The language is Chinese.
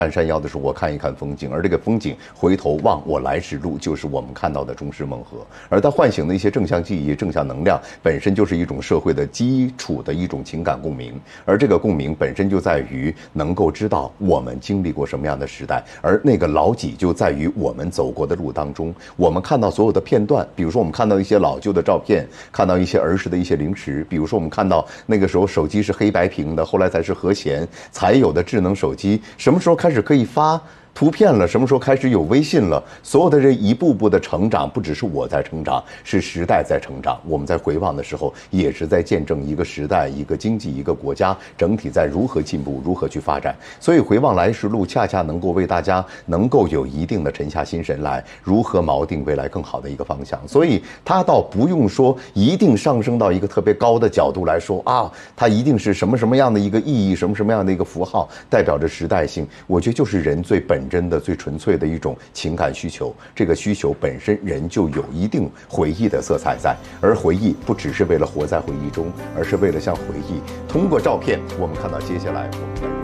半山腰的时候，我看一看风景，而这个风景回头望我来时路，就是我们看到的中式梦河。而它唤醒的一些正向记忆、正向能量，本身就是一种社会的基础的一种情感共鸣。而这个共鸣本身就在于能够知道我们经历过什么样的时代，而那个牢记就在于我们走过的路当中，我们看到所有的片段，比如说我们看到一些老旧的照片，看到一些儿时的一些零食，比如说我们看到那个时候手机是黑白屏的，后来才是和弦才有的智能手机，什么时候开始可以发图片了，什么时候开始有微信了？所有的这一步步的成长，不只是我在成长，是时代在成长。我们在回望的时候，也是在见证一个时代、一个经济、一个国家整体在如何进步、如何去发展。所以回望来时路，恰恰能够为大家能够有一定的沉下心神来，如何锚定未来更好的一个方向。所以它倒不用说一定上升到一个特别高的角度来说啊，它一定是什么什么样的一个意义，什么什么样的一个符号，代表着时代性。我觉得就是人最本真的、最纯粹的一种情感需求。这个需求本身，人就有一定回忆的色彩在，而回忆不只是为了活在回忆中，而是为了向回忆通过照片，我们看到接下来我们